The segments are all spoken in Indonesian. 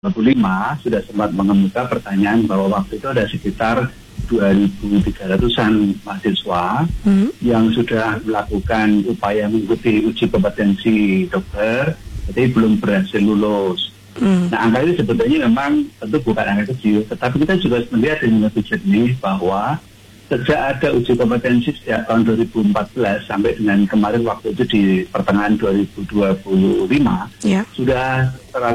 2025 sudah sempat mengemuka pertanyaan bahwa waktu itu ada sekitar 2.300-an mahasiswa yang sudah melakukan upaya mengikuti uji kompetensi dokter, tapi belum berhasil lulus. Nah, angka ini sebetulnya memang tentu bukan angka kecil, tetapi kita juga melihat dengan lebih jernih bahwa sejak ada uji kompetensi sejak tahun 2014 sampai dengan kemarin waktu itu di pertengahan 2025, sudah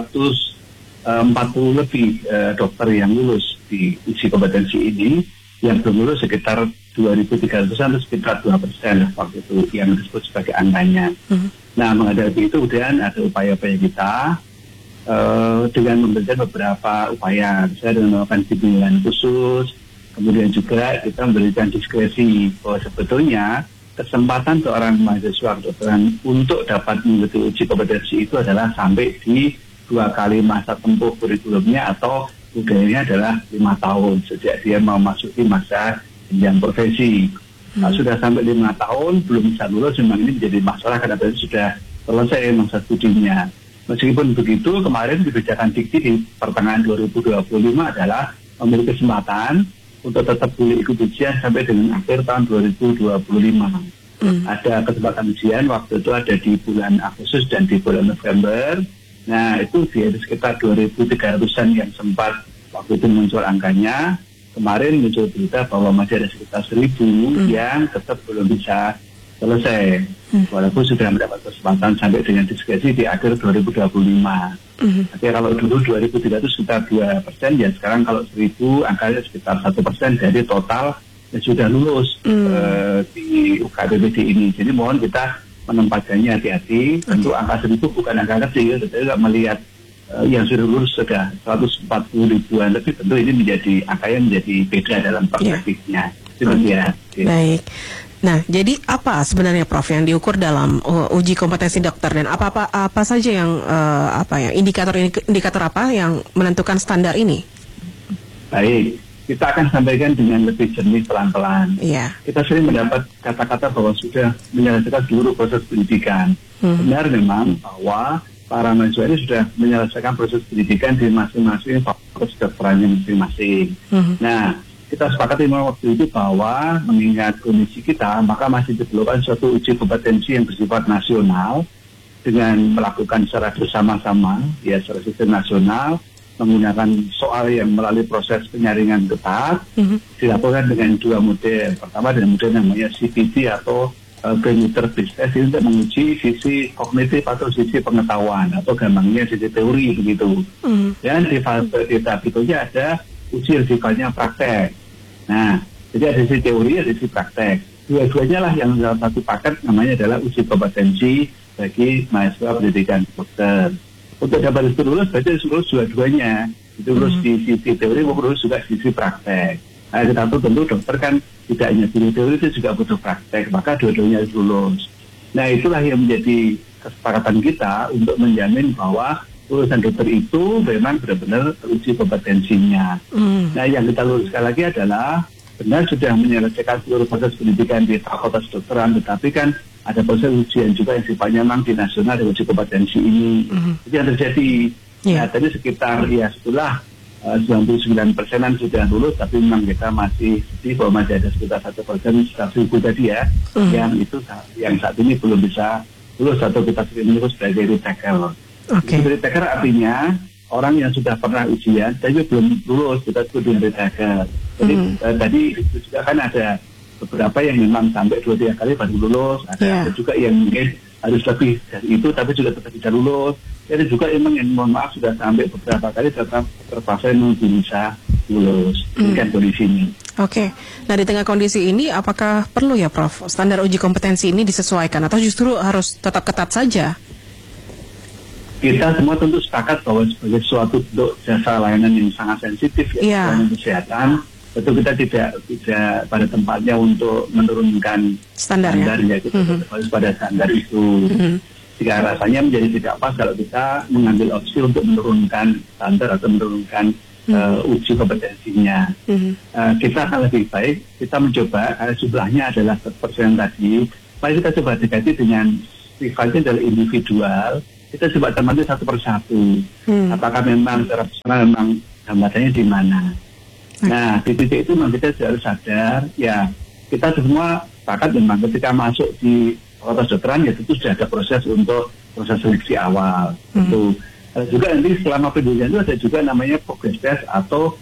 140 lebih dokter yang lulus di uji kompetensi ini. Yang belum lulus sekitar 2.300-an atau sekitar 2% waktu itu yang disebut sebagai angkanya. Nah, menghadapi itu kemudian ada upaya-upaya kita dengan memberikan beberapa upaya, misalnya dengan melakukan bimbingan khusus, kemudian juga kita memberikan diskresi bahwa sebetulnya kesempatan seorang mahasiswa kedokteran untuk dapat mengikuti uji kompetensi itu adalah sampai di 2 kali masa tempuh kurikulumnya atau budayanya adalah 5 tahun sejak dia memasuki masa jenjang profesi. Nah, sudah sampai 5 tahun belum bisa lulus, memang ini menjadi masalah karena berarti sudah selesai masa studinya. Meskipun begitu, kemarin kebijakan Dikti di pertengahan 2025 adalah memiliki kesempatan untuk tetap boleh ikut ujian sampai dengan akhir tahun 2025. Ada kesempatan ujian waktu itu ada di bulan Agustus dan di bulan November. Nah, itu di sekitar 2.300-an yang sempat waktu itu muncul angkanya. Kemarin muncul berita bahwa masih ada sekitar 1.000 yang tetap belum bisa selesai. Walaupun sudah mendapat kesempatan sampai dengan diskresi di akhir 2025. Jadi kalau dulu 2.300 sekitar 2%, ya sekarang kalau 1.000 angkanya sekitar 1% dari total yang sudah lulus di UKPPD ini. Jadi mohon kita menempatkannya hati-hati. Tentu angka 1.000 bukan angka kecil, tetapi kalau melihat yang sudah lulus sudah 140 ribuan lebih, tentu ini menjadi angka yang menjadi beda dalam perspektifnya. Baik. Nah, jadi apa sebenarnya Prof yang diukur dalam uji kompetensi dokter, dan apa saja yang indikator apa yang menentukan standar ini? Baik. Kita akan sampaikan dengan lebih jernih pelan-pelan. Kita sering mendapat kata-kata bahwa sudah menyelesaikan seluruh proses pendidikan. Benar memang bahwa para mahasiswa ini sudah menyelesaikan proses pendidikan di masing-masing fakultas kedokterannya masing-masing. Nah, kita sepakati memang waktu itu bahwa mengingat kondisi kita, maka masih diperlukan suatu uji kompetensi yang bersifat nasional dengan melakukan secara bersama-sama, ya secara sistem nasional, menggunakan soal yang melalui proses penyaringan ketat, dilakukan dengan 2 model. Pertama dengan model namanya CBT atau Computer Based Test, untuk menguji sisi kognitif atau sisi pengetahuan atau gampangnya sisi teori begitu. Dan di fase tahap berikutnya ada uji yang sifatnya praktek. Nah, jadi ada sisi teori, ada sisi praktek. Dua-duanya lah yang dalam satu paket namanya adalah uji kompetensi bagi mahasiswa pendidikan dokter. Untuk dapat itu lulus, berarti lulus dua-duanya. Itu lulus di sisi teori, maupun lulus juga di sisi praktek. Nah, kita tahu tentu dokter kan tidak hanya di teori, itu juga butuh praktek, maka dua-duanya harus lulus. Nah, itulah yang menjadi kesepakatan kita untuk menjamin bahwa lulusan dokter itu memang benar-benar teruji kompetensinya. Nah, yang kita luruskan lagi adalah benar sudah menyelesaikan seluruh proses pendidikan di fakultas kedokteran, tetapi kan ada proses ujian juga yang sifatnya memang di nasional dengan uji kompetensi ini. Itu yang terjadi. Nah, tadi sekitar setelah 99%-an sudah lulus, tapi memang kita masih sedih bahwa masih ada sekitar 1%, sekitar 1.000 tadi yang itu yang saat ini belum bisa lulus atau kita sering menyebut sebagai retaker. Retaker artinya orang yang sudah pernah ujian tapi belum lulus, kita sebut dengan retaker. Jadi tadi itu juga kan ada beberapa yang memang sampai 2-3 kali baru lulus, ada juga yang mungkin harus lebih dari itu tapi juga tetap bisa lulus. Ada juga yang mohon maaf sudah sampai beberapa kali tetap terpaksa belum bisa lulus. Demikian kondisinya. Nah, di tengah kondisi ini apakah perlu ya Prof standar uji kompetensi ini disesuaikan atau justru harus tetap ketat saja? Kita semua tentu sepakat bahwa sebagai suatu bentuk jasa layanan yang sangat sensitif layanan kesehatan, tentu kita tidak pada tempatnya untuk menurunkan standarnya, kita harus pada standar itu. Jika rasanya menjadi tidak pas kalau kita mengambil opsi untuk menurunkan standar atau menurunkan uji kompetensinya. Kita akan lebih baik kita mencoba jumlahnya adalah 100% tadi, mari kita coba diganti dengan sifatnya adalah individual, kita coba cermati satu persatu. Apakah memang secara personal memang hambatannya di mana? Nah, di titik itu memang kita harus sadar, ya kita semua sepakat memang ketika masuk di fakultas kedokteran ya tentu sudah ada proses untuk proses seleksi awal. Tentu. Juga nanti selama pendidikan itu ada juga namanya progress test atau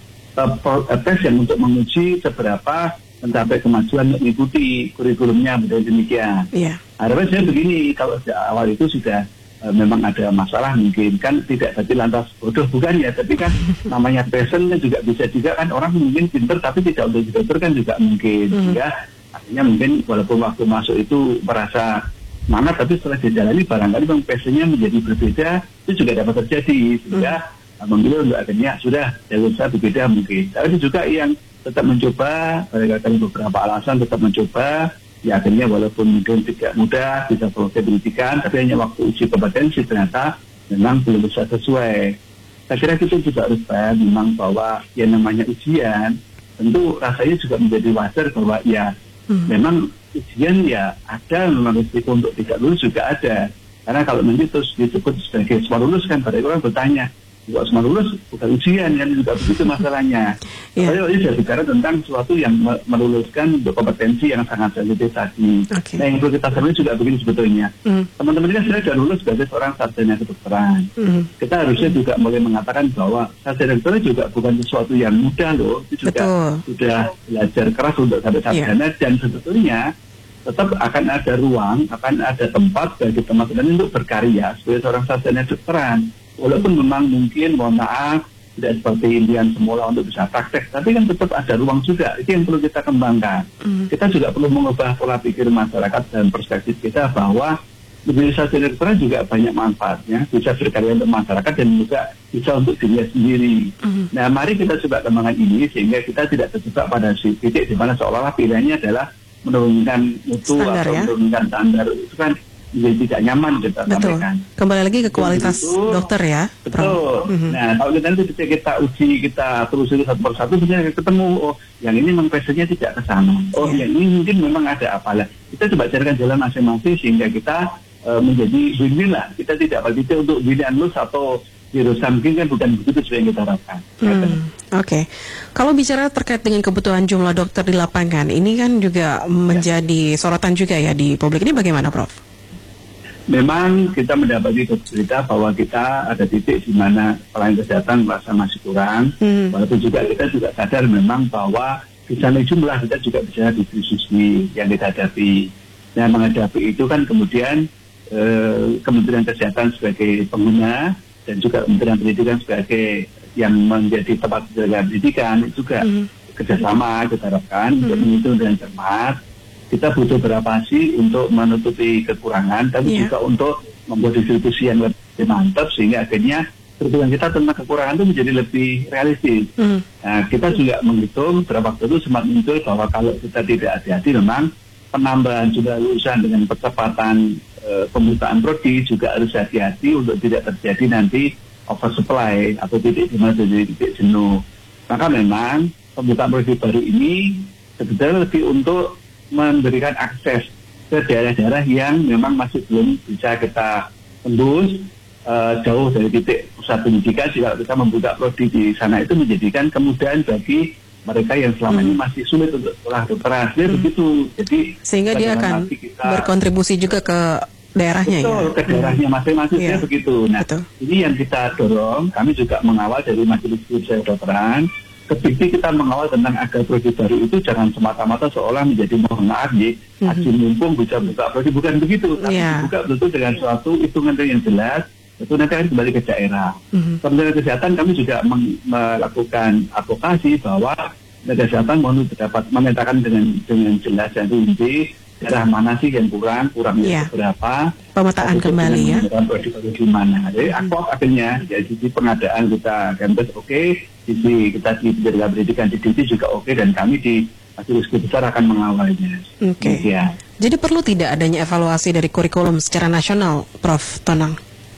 tes yang untuk menguji seberapa mencapai kemajuan untuk mengikuti kurikulumnya, betul demikian. Harapan saya begini, kalau sejak awal itu sudah memang ada masalah mungkin kan tidak berarti lantas bodoh, bukan ya, tapi kan namanya passion kan juga bisa juga kan orang mungkin pinter tapi tidak untuk dokter kan juga mungkin ya, artinya mungkin walaupun waktu masuk itu merasa semangat tapi setelah dijalani barangkali memang passionnya menjadi berbeda, itu juga dapat terjadi sehingga memilih untuk akhirnya sudah jalur saya berbeda mungkin. Tapi juga yang tetap mencoba, berdasarkan beberapa alasan tetap mencoba, ya akhirnya walaupun mungkin tidak mudah bisa proses pendidikan, tapi hanya waktu uji kompetensi ternyata memang belum bisa sesuai. Saya kira kita juga harus paham memang bahwa yang namanya ujian tentu rasanya juga menjadi wajar bahwa ya memang ujian ya ada memang risiko untuk tidak lulus juga ada. Karena kalau nanti terus disebut sebagai semua lulus kan pada orang bertanya, juga semua lulus bukan ujian kan, juga begitu masalahnya. Saya sudah bicara tentang sesuatu yang meluluskan kompetensi yang sangat sensitif tadi. Nah yang perlu kita sadari juga begini sebetulnya. Teman-teman ini kan sudah lulus sebagai seorang sarjana kedokteran. Kita harusnya juga mulai mengatakan bahwa sarjana kedokteran juga bukan sesuatu yang mudah loh. Itu juga sudah belajar keras untuk sampai sarjana dan sebetulnya tetap akan ada ruang, akan ada tempat bagi teman-teman untuk berkarya sebagai seorang sarjana kedokteran. Walaupun memang mungkin, mohon maaf, tidak seperti impian semula untuk bisa praktek, tapi kan tetap ada ruang juga. Itu yang perlu kita kembangkan. Kita juga perlu mengubah pola pikir masyarakat dan perspektif kita bahwa menjadi sarjana kedokteran juga banyak manfaatnya, bisa berkarya untuk masyarakat dan juga bisa untuk dirinya sendiri. Nah, mari kita coba kembangkan ini sehingga kita tidak terjebak pada titik di mana seolah-olah pilihannya adalah menurunkan mutu standar, atau menurunkan standar. Itu kan jadi tidak nyaman kita sampaikan. Kembali lagi ke kualitas dokter ya. Betul. Nah, kalau kita nanti kita uji, kita telusuri satu persatu, sebenarnya ketemu, yang ini memang passionnya tidak ke sana. Yang ini mungkin memang ada apalah. Kita coba carikan jalan masing-masing sehingga kita menjadi win-win lah. Kita tidak berpikir untuk win and lose atau jurusan mungkin kan bukan begitu sesuai yang kita harapkan. Kalau bicara terkait dengan kebutuhan jumlah dokter di lapangan, ini kan juga menjadi sorotan juga ya di publik. Ini bagaimana, Prof? Memang kita mendapati berita bahwa kita ada titik di mana pelayanan kesehatan merasa masih kurang. Walaupun juga kita juga sadar memang bahwa di sana jumlah kita juga bisa distribusi yang kita hadapi. Nah, menghadapi itu kan kemudian Kementerian Kesehatan sebagai pengguna dan juga Kementerian Pendidikan sebagai yang menjadi tempat pendidikan juga kerjasama kita harapkan untuk menghitung dengan cermat. Kita butuh berapa sih untuk menutupi kekurangan, tapi juga untuk membuat distribusi yang lebih mantap sehingga akhirnya perhitungan kita tentang kekurangan itu menjadi lebih realistis. Nah, kita juga menghitung beberapa waktu itu sempat muncul bahwa kalau kita tidak hati-hati memang penambahan jumlah lulusan dengan percepatan pembukaan prodi juga harus hati-hati untuk tidak terjadi nanti oversupply atau titik di mana terjadi titik jenuh. Maka memang pembukaan prodi baru ini sebetulnya lebih untuk memberikan akses ke daerah-daerah yang memang masih belum bisa kita tembus jauh dari titik pusat pendidikan. Jika kita membuka prodi di sana itu menjadikan kemudahan bagi mereka yang selama ini masih sulit untuk sekolah kedokteran. Begitu. Jadi sehingga dia akan berkontribusi juga ke daerahnya. Betul, ke daerahnya masing-masing begitu. Nah, ini yang kita dorong. Kami juga mengawal dari Majelis Jurusan Kedokteran. Ketika kita mengawal tentang agar prodi baru itu jangan semata-mata seolah menjadi mohon maaf aji mumpung bisa buka prodi, bukan begitu, tapi dibuka betul dengan suatu hitungan yang jelas. Itu nanti akan kembali ke daerah. Kementerian Kesehatan kami juga melakukan advokasi bahwa kesehatan mohon dapat memetakan dengan jelas dan rinci daerah mana sih yang kurangnya berapa, pemetaan kembali ya. Di mana? Jadi akhirnya ya sisi pengadaan kita campus sisi kita di pendidikan pendidikan di DITI juga dan kami di Majelis Besar akan mengawalnya. Jadi perlu tidak adanya evaluasi dari kurikulum secara nasional, Prof. Tonang?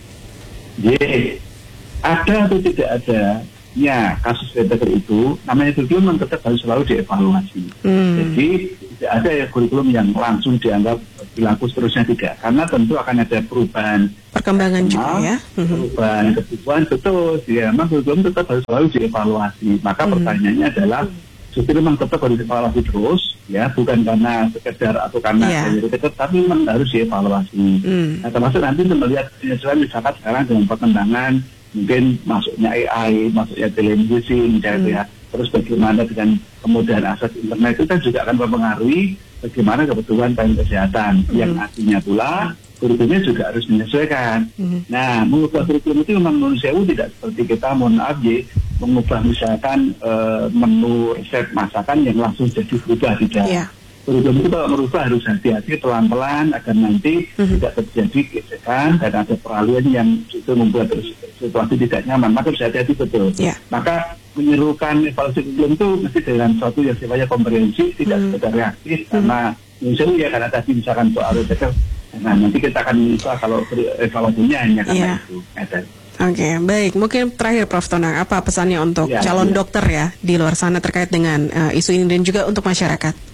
Ada atau tidak ada? Ya, kasus Kemdikbud itu namanya kurikulum tetap harus selalu dievaluasi. Jadi tidak ada ya kurikulum yang langsung dianggap berlaku seterusnya, tidak. Karena tentu akan ada perubahan perkembangan juga ya. Perubahan kebutuhan, betul. Ya, memang kurikulum tetap harus selalu dievaluasi. Maka pertanyaannya adalah justru memang tetap harus dievaluasi terus, ya, bukan karena sekedar atau karena tapi memang harus dievaluasi. Nah, termasuk nanti melihat penyesuaian misalkan sekarang dengan perkembangan mungkin masuknya AI, masuknya telemedicine, misalnya, terus bagaimana dengan kemudahan akses internet, itu kan juga akan mempengaruhi bagaimana kebutuhan pelayanan kesehatan, yang artinya pula kurikulumnya juga harus menyesuaikan. Nah, mengubah kurikulum itu memang menurut saya tidak seperti kita mengubah misalkan menu resep masakan yang langsung jadi berubah, tidak. Kurikulum itu kalau merubah harus hati-hati, pelan-pelan agar nanti tidak terjadi gesekan dan ada peralihan yang justru membuat situasi tidak nyaman. Maka harus hati-hati betul. Maka menyerukan evaluasi kurikulum itu mesti dengan suatu yang sifatnya komprehensif, tidak sekedar reaktif, karena misalnya ya karena tadi misalkan soal resep. Nah, nanti kita akan minta kalau evaluasinya hanya karena itu. Oke, baik. Mungkin terakhir Prof. Tonang, apa pesannya untuk calon dokter ya di luar sana terkait dengan isu ini dan juga untuk masyarakat?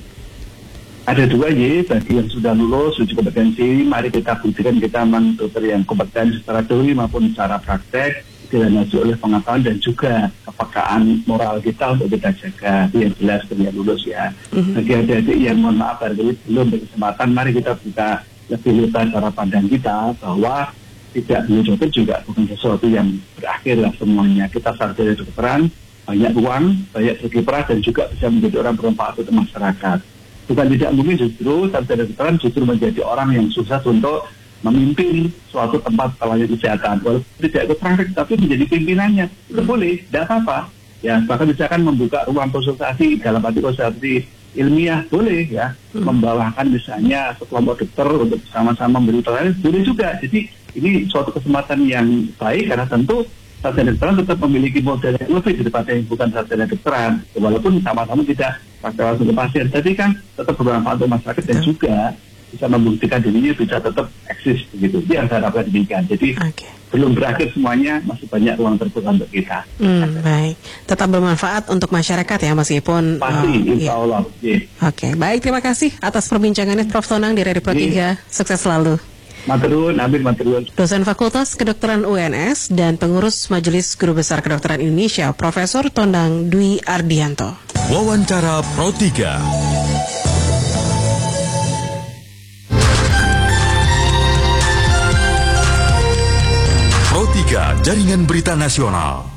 Ada dua bagi yang sudah lulus uji kompetensi, mari kita buktikan kita memang dokter yang kompeten secara teori maupun secara praktek, dilandasi oleh pengetahuan dan juga kepekaan moral kita untuk kita jaga. Itu yang jelas yang lulus ya. Bagi adik-adik yang mohon maaf barangkali belum berkesempatan, mari kita buka lebih lebar cara pandang kita bahwa tidak menjadi dokter juga bukan sesuatu yang berakhir lah semuanya. Kita sarjana kedokteran, banyak uang, banyak berkiprah dan juga bisa menjadi orang bermanfaat untuk masyarakat. Bukan tidak mungkin justru sarjana kedokteran justru menjadi orang yang sukses untuk memimpin suatu tempat pelayanan kesehatan. Walaupun tidak ikut praktek tapi menjadi pimpinannya. Itu boleh, tidak apa-apa. Ya, bahkan misalkan membuka ruang konsultasi dalam arti konsultasi ilmiah boleh ya, membawakan misalnya sekelompok dokter untuk sama-sama memberi pelayanan boleh juga. Jadi ini suatu kesempatan yang baik karena tentu sarjana kedokteran tetap memiliki modal yang lebih daripada yang bukan sarjana kedokteran, walaupun sama-sama tidak praktek langsung ke pasien, tapi kan tetap bermanfaat untuk masyarakat dan juga bisa membuktikan dirinya bisa tetap eksis begitu. Itu yang saya harapkan demikian. Jadi belum berakhir semuanya, masih banyak ruang terbuka untuk kita. Baik, tetap bermanfaat untuk masyarakat ya meskipun pasti, insya Allah. Oke, baik, terima kasih atas perbincangannya Prof. Tonang di Radio Pro 3. Sukses selalu. Maturun, amin, maturun. Dosen Fakultas Kedokteran UNS dan pengurus Majelis Guru Besar Kedokteran Indonesia, Profesor Tonang Dwi Ardianto. Wawancara Pro 3. Pro 3 Jaringan Berita Nasional.